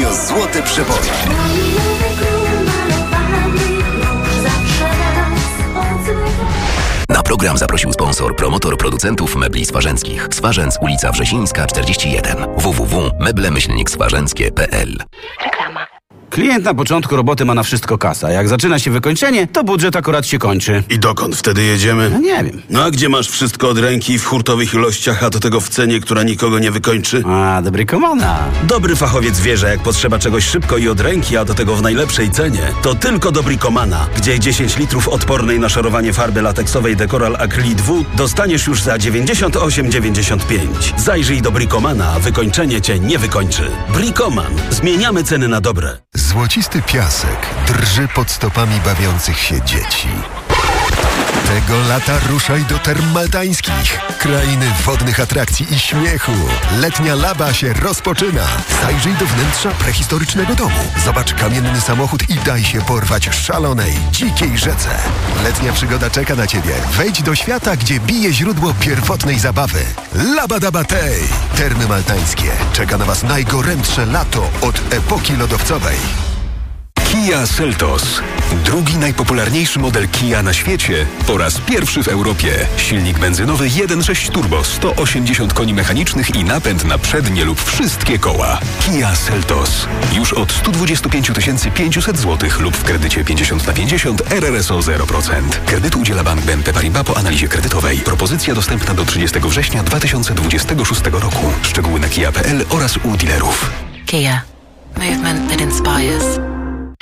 Radio Złote Przeboje. Na program zaprosił sponsor, promotor producentów mebli swarzęckich. Swarzędz, ulica Wrzesińska, 41. www.meble-swarzęckie.pl. Reklama. Klient na początku roboty ma na wszystko kasa. Jak zaczyna się wykończenie, to budżet akurat się kończy. I dokąd wtedy jedziemy? No nie wiem. No a gdzie masz wszystko od ręki w hurtowych ilościach, a do tego w cenie, która nikogo nie wykończy? A, dobry komana. Dobry fachowiec wie, że jak potrzeba czegoś szybko i od ręki, a do tego w najlepszej cenie, to tylko do Bricomana, gdzie 10 litrów odpornej na szarowanie farby lateksowej Decoral Acrylic W dostaniesz już za 98,95. Zajrzyj do Bricomana, a wykończenie cię nie wykończy. Bricoman. Zmieniamy ceny na dobre. Złocisty piasek drży pod stopami bawiących się dzieci. Tego lata ruszaj do Term Maltańskich. Krainy wodnych atrakcji i śmiechu. Letnia Laba się rozpoczyna. Zajrzyj do wnętrza prehistorycznego domu. Zobacz kamienny samochód i daj się porwać szalonej, dzikiej rzece. Letnia przygoda czeka na Ciebie. Wejdź do świata, gdzie bije źródło pierwotnej zabawy. Laba Daba Tej. Termy Maltańskie. Czeka na Was najgorętsze lato od epoki lodowcowej. Kia Seltos. Drugi najpopularniejszy model Kia na świecie po raz pierwszy w Europie. Silnik benzynowy 1.6 turbo, 180 koni mechanicznych i napęd na przednie lub wszystkie koła. Kia Seltos. Już od 125 500 zł lub w kredycie 50/50 RRSO 0%. Kredytu udziela Bank BNP Paribas po analizie kredytowej. Propozycja dostępna do 30 września 2026 roku. Szczegóły na kia.pl oraz u dealerów. Kia. Movement that inspires.